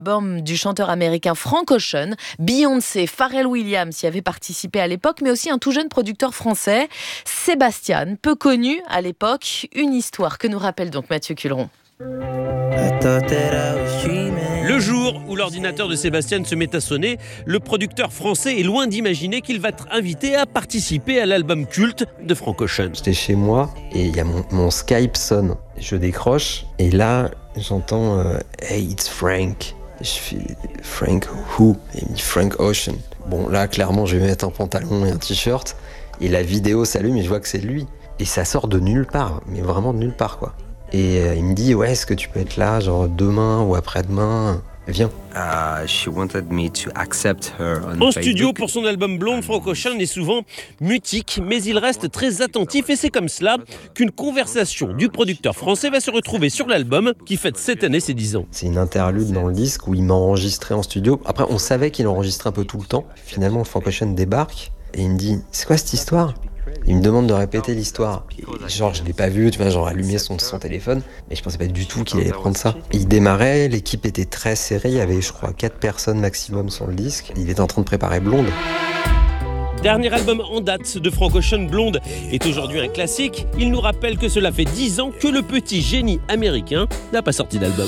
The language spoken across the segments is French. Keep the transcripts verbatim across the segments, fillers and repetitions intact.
Album du chanteur américain Frank Ocean. Beyoncé, Pharrell Williams y avaient participé à l'époque, mais aussi un tout jeune producteur français, Sébastien, peu connu à l'époque. Une histoire que nous rappelle donc Mathieu Culeron. Le jour où l'ordinateur de Sébastien se met à sonner, le producteur français est loin d'imaginer qu'il va être invité à participer à l'album culte de Frank Ocean. J'étais chez moi et il y a mon, mon Skype sonne. Je décroche et là j'entends euh, Hey, it's Frank. Je fais Frank who? Et il me dit Frank Ocean. Bon là clairement je vais mettre un pantalon et un t-shirt et la vidéo s'allume et je vois que c'est lui. Et ça sort de nulle part, mais vraiment de nulle part quoi. Et euh, il me dit ouais, est-ce que tu peux être là genre demain ou après-demain? Viens. Uh, she wanted me to accept her on En Facebook. studio pour son album Blonde, Frank Ocean est souvent mutique, mais il reste très attentif et c'est comme cela qu'une conversation du producteur français va se retrouver sur l'album qui fête cette année ses dix ans. C'est une interlude dans le disque où il m'a enregistré en studio. Après on savait qu'il enregistrait un peu tout le temps. Finalement Frank Ocean débarque et il me dit c'est quoi cette histoire? Il me demande de répéter l'histoire. Et genre, je l'ai pas vu, tu vois, genre allumé son, son téléphone, mais je pensais pas du tout qu'il allait prendre ça. Il démarrait, l'équipe était très serrée, il y avait, je crois, quatre personnes maximum sur le disque. Il était en train de préparer Blonde. Dernier album en date de Frank Ocean, Blonde, est aujourd'hui un classique. Il nous rappelle que cela fait dix ans que le petit génie américain n'a pas sorti d'album.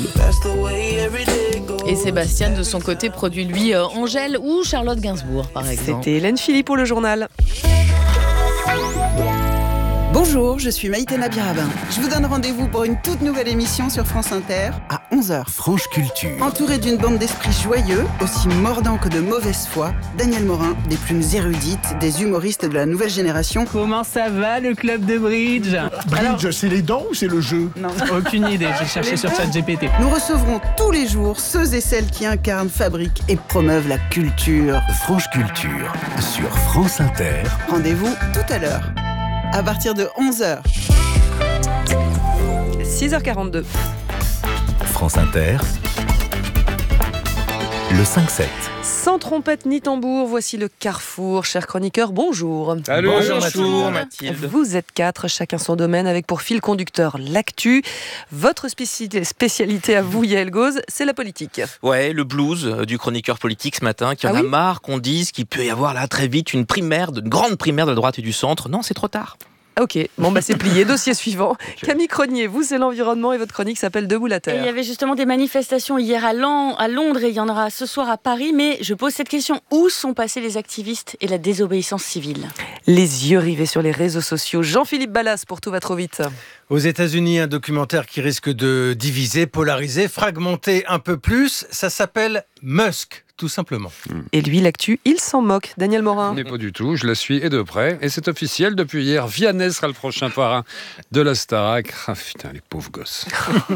Et Sébastien, de son côté, produit lui euh, Angèle ou Charlotte Gainsbourg, par exemple. C'était Hélène Philly pour le journal. Bonjour, je suis Maïtena Birabin. Je vous donne rendez-vous pour une toute nouvelle émission sur France Inter à onze heures. Franche Culture. Entouré d'une bande d'esprits joyeux, aussi mordants que de mauvaise foi, Daniel Morin, des plumes érudites, des humoristes de la nouvelle génération. Comment ça va le club de bridge? Bridge, alors, c'est les dents ou c'est le jeu? Non. Aucune idée, j'ai cherché sur ChatGPT. Nous recevrons tous les jours ceux et celles qui incarnent, fabriquent et promeuvent la culture. Franche Culture sur France Inter. Rendez-vous tout à l'heure. À partir de onze heures. six heures quarante-deux. France Inter. Le cinq sept. Sans trompette ni tambour, voici le carrefour. Chers chroniqueurs, bonjour. Allô, bonjour, bonjour Mathilde. Mathilde. Vous êtes quatre, chacun son domaine, avec pour fil conducteur l'actu. Votre spéci- spécialité à vous, Yael Gauze, c'est la politique. Ouais, le blues du chroniqueur politique ce matin, qui en Ah a oui marre qu'on dise qu'il peut y avoir là très vite une primaire, une grande primaire de la droite et du centre. Non, c'est trop tard. Ok, bon bah c'est plié. Dossier suivant. Camille Cronier, vous c'est l'environnement et votre chronique s'appelle Debout la Et Terre. il y avait justement des manifestations hier à, Lan- à Londres et il y en aura ce soir à Paris. Mais je pose cette question, où sont passés les activistes et la désobéissance civile? Les yeux rivés sur les réseaux sociaux. Jean-Philippe Ballas pour Tout va trop vite. Aux États-Unis, un documentaire qui risque de diviser, polariser, fragmenter un peu plus. Ça s'appelle Musk, tout simplement. Et lui, l'actu, il s'en moque. Daniel Morin. Mais pas du tout, je la suis et de près. Et c'est officiel depuis hier. Vianney sera le prochain parrain de la Starac. Ah putain, les pauvres gosses.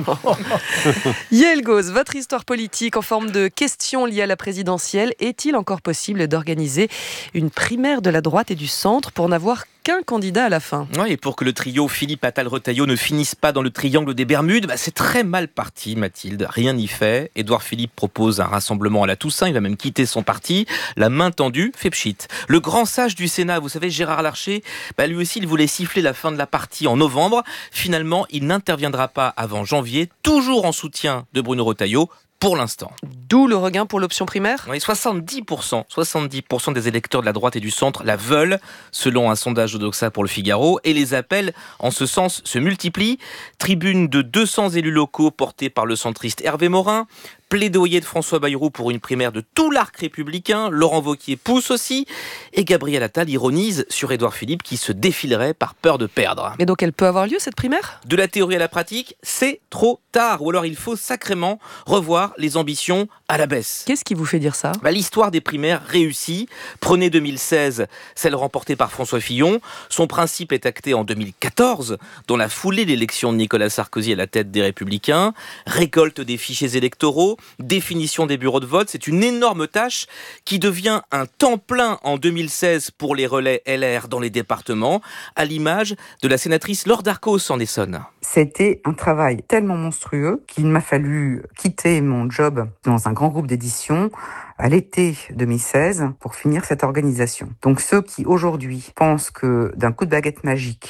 Yael Gauze, votre histoire politique en forme de questions liées à la présidentielle. Est-il encore possible d'organiser une primaire de la droite et du centre pour n'avoir qu'un candidat à la fin? Ouais, et pour que le trio Philippe Attal-Retailleau ne finisse pas dans le triangle des Bermudes, bah c'est très mal parti, Mathilde. Rien n'y fait. Édouard Philippe propose un rassemblement à la Toussaint. Il va même quitter son parti. La main tendue fait pchit. Le grand sage du Sénat, vous savez, Gérard Larcher, bah lui aussi, il voulait siffler la fin de la partie en novembre. Finalement, il n'interviendra pas avant janvier, toujours en soutien de Bruno Retailleau. Pour l'instant. D'où le regain pour l'option primaire? Oui, soixante-dix pour cent, soixante-dix pour cent des électeurs de la droite et du centre la veulent, selon un sondage Odoxa pour le Figaro, et les appels en ce sens se multiplient. Tribune de deux cents élus locaux portés par le centriste Hervé Morin, plaidoyer de François Bayrou pour une primaire de tout l'arc républicain, Laurent Wauquiez pousse aussi, et Gabriel Attal ironise sur Édouard Philippe qui se défilerait par peur de perdre. Mais donc elle peut avoir lieu cette primaire? De la théorie à la pratique, c'est trop tard, ou alors il faut sacrément revoir les ambitions à la baisse. Qu'est-ce qui vous fait dire ça? Bah, l'histoire des primaires réussit. Prenez deux mille seize, celle remportée par François Fillon. Son principe est acté en deux mille quatorze, dans la foulée de l'élection de Nicolas Sarkozy à la tête des Républicains. Récolte des fichiers électoraux, définition des bureaux de vote, c'est une énorme tâche qui devient un temps plein en deux mille seize pour les relais L R dans les départements, à l'image de la sénatrice Laure Darcos en Essonne. C'était un travail tellement monstrueux qu'il m'a fallu quitter mon job dans un grand groupe d'édition à l'été deux mille seize pour finir cette organisation. Donc ceux qui aujourd'hui pensent que d'un coup de baguette magique,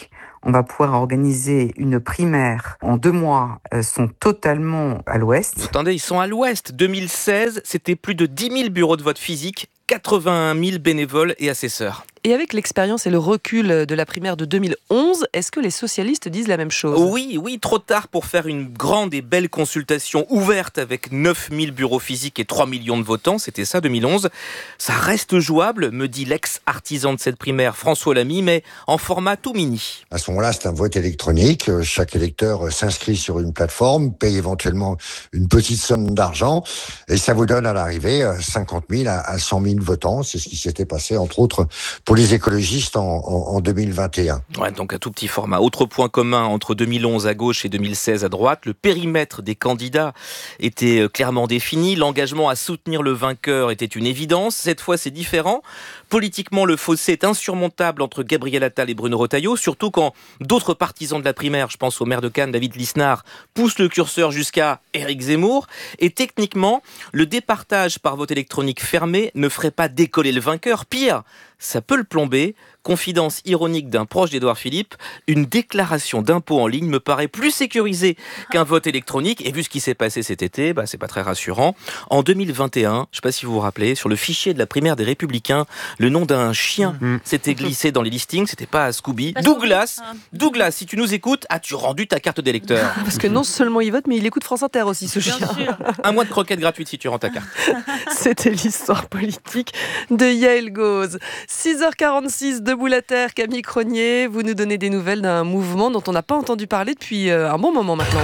On va pouvoir organiser une primaire en deux mois, euh, sont totalement à l'ouest. Attendez, ils sont à l'ouest. deux mille seize, c'était plus de dix mille bureaux de vote physiques, quatre-vingt-un mille bénévoles et assesseurs. Et avec l'expérience et le recul de la primaire de deux mille onze, est-ce que les socialistes disent la même chose ? Oui, oui, trop tard pour faire une grande et belle consultation ouverte avec neuf mille bureaux physiques et trois millions de votants, c'était ça deux mille onze. Ça reste jouable, me dit l'ex-artisan de cette primaire François Lamy, mais en format tout mini. À ce moment-là, c'est un vote électronique. Chaque électeur s'inscrit sur une plateforme, paye éventuellement une petite somme d'argent et ça vous donne à l'arrivée cinquante mille à cent mille votants. C'est ce qui s'était passé, entre autres, pour les écologistes en, en, en deux mille vingt et un. Ouais, donc un tout petit format. Autre point commun entre deux mille onze à gauche et deux mille seize à droite, le périmètre des candidats était clairement défini. L'engagement à soutenir le vainqueur était une évidence. Cette fois, c'est différent. Politiquement, le fossé est insurmontable entre Gabriel Attal et Bruno Retailleau, surtout quand d'autres partisans de la primaire, je pense au maire de Cannes, David Lisnard, poussent le curseur jusqu'à Éric Zemmour. Et techniquement, le départage par vote électronique fermé ne ferait pas décoller le vainqueur. Pire, ça peut le plomber. Confidence ironique d'un proche d'Édouard Philippe, une déclaration d'impôt en ligne me paraît plus sécurisée qu'un vote électronique. Et vu ce qui s'est passé cet été, bah, c'est pas très rassurant. En deux mille vingt et un, je ne sais pas si vous vous rappelez, sur le fichier de la primaire des Républicains, le nom d'un chien mmh. s'était glissé dans les listings. C'était pas Scooby. Pas Douglas, Douglas, si tu nous écoutes, as-tu rendu ta carte d'électeur ? Parce que non seulement il vote, mais il écoute France Inter aussi, ce Bien chien. Sûr. Un mois de croquettes gratuites si tu rends ta carte. C'était l'histoire politique de Yael Gauze. six heures quarante-six, debout la terre, Camille Cronier, vous nous donnez des nouvelles d'un mouvement dont on n'a pas entendu parler depuis un bon moment maintenant.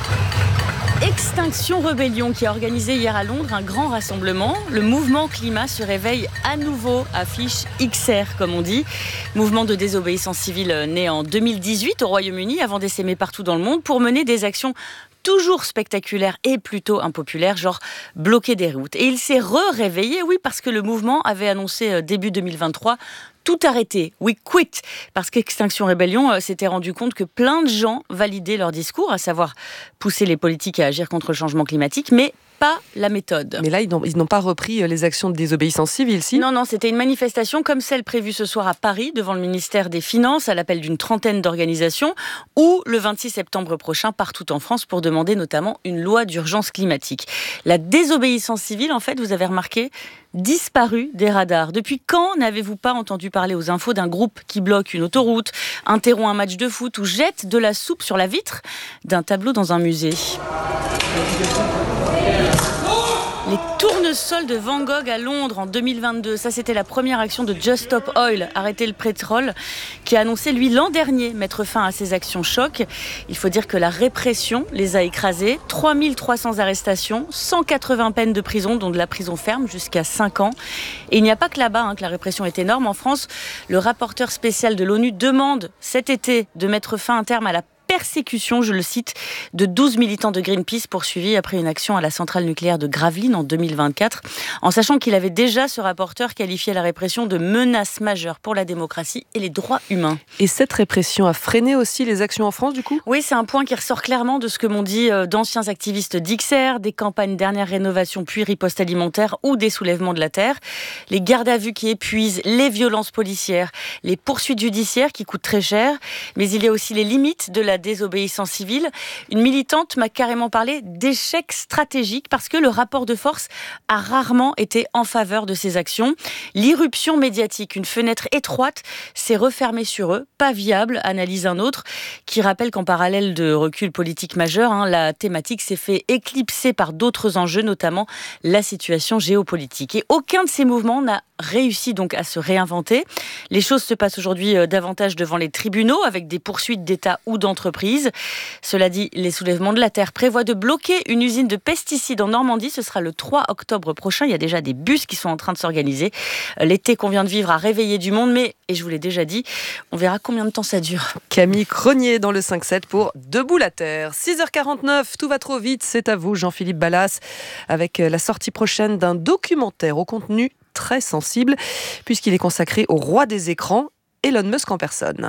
Extinction Rebellion qui a organisé hier à Londres un grand rassemblement. Le mouvement climat se réveille à nouveau, affiche X R comme on dit. Mouvement de désobéissance civile né en deux mille dix-huit au Royaume-Uni avant d'essaimer partout dans le monde pour mener des actions toujours spectaculaire et plutôt impopulaire, genre bloquer des routes. Et il s'est re-réveillé, oui, parce que le mouvement avait annoncé début deux mille vingt-trois tout arrêter, we quit, parce qu'Extinction Rebellion euh, s'était rendu compte que plein de gens validaient leur discours, à savoir pousser les politiques à agir contre le changement climatique, mais pas la méthode. Mais là, ils n'ont, ils n'ont pas repris les actions de désobéissance civile, si ? Non, non, c'était une manifestation comme celle prévue ce soir à Paris, devant le ministère des Finances, à l'appel d'une trentaine d'organisations, ou le vingt-six septembre prochain, partout en France, pour demander notamment une loi d'urgence climatique. La désobéissance civile, en fait, vous avez remarqué, disparu des radars. Depuis quand n'avez-vous pas entendu parler aux infos d'un groupe qui bloque une autoroute, interrompt un match de foot ou jette de la soupe sur la vitre d'un tableau dans un musée ? Les tournesols de Van Gogh à Londres en deux mille vingt-deux, ça c'était la première action de Just Stop Oil, arrêter le pétrole, qui a annoncé lui l'an dernier mettre fin à ces actions choc. Il faut dire que la répression les a écrasés, trois mille trois cents arrestations, cent quatre-vingts peines de prison, dont de la prison ferme jusqu'à cinq ans. Et il n'y a pas que là-bas hein, que la répression est énorme. En France, le rapporteur spécial de l'ONU demande cet été de mettre fin à un terme à la persécution, je le cite, de douze militants de Greenpeace poursuivis après une action à la centrale nucléaire de Gravelines en deux mille vingt-quatre, en sachant qu'il avait déjà, ce rapporteur, qualifié la répression de menace majeure pour la démocratie et les droits humains. Et cette répression a freiné aussi les actions en France, du coup ? Oui, c'est un point qui ressort clairement de ce que m'ont dit d'anciens activistes d'X R, des campagnes dernière rénovation puis riposte alimentaire ou des soulèvements de la terre, les gardes à vue qui épuisent, les violences policières, les poursuites judiciaires qui coûtent très cher, mais il y a aussi les limites de la désobéissance civile. Une militante m'a carrément parlé d'échec stratégique parce que le rapport de force a rarement été en faveur de ces actions. L'irruption médiatique, une fenêtre étroite, s'est refermée sur eux, pas viable, analyse un autre, qui rappelle qu'en parallèle de recul politique majeur, hein, la thématique s'est fait éclipser par d'autres enjeux, notamment la situation géopolitique. Et aucun de ces mouvements n'a réussi donc à se réinventer. Les choses se passent aujourd'hui davantage devant les tribunaux avec des poursuites d'État ou d'entreprises. Cela dit, les soulèvements de la terre prévoient de bloquer une usine de pesticides en Normandie. Ce sera le trois octobre prochain. Il y a déjà des bus qui sont en train de s'organiser. L'été qu'on vient de vivre a réveillé du monde, mais, et je vous l'ai déjà dit, on verra combien de temps ça dure. Camille Cronier dans le cinq sept pour Debout la terre. six heures quarante-neuf, tout va trop vite. C'est à vous, Jean-Philippe Ballas, avec la sortie prochaine d'un documentaire au contenu très sensible, puisqu'il est consacré au roi des écrans, Elon Musk en personne.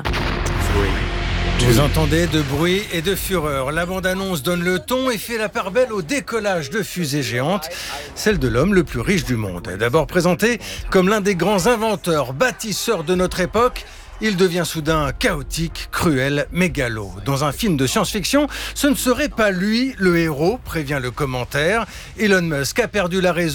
Vous entendez de bruit et de fureur. La bande-annonce donne le ton et fait la part belle au décollage de fusées géantes, celle de l'homme le plus riche du monde. D'abord présenté comme l'un des grands inventeurs, bâtisseurs de notre époque, il devient soudain chaotique, cruel, mégalo. Dans un film de science-fiction, ce ne serait pas lui le héros, prévient le commentaire. Elon Musk a perdu la raison.